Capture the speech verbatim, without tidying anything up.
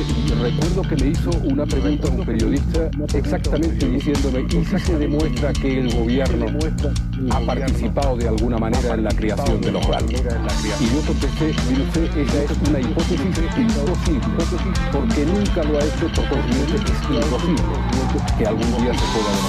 recuerdo que me hizo una pregunta un periodista exactamente diciéndome, ¿y si se demuestra que el gobierno ha participado de alguna manera en la creación de los rallies? Y yo contesté, mire usted, esa es una hipótesis imposible, porque nunca lo ha hecho, por consiguiente es imposible que algún día se pueda demostrar.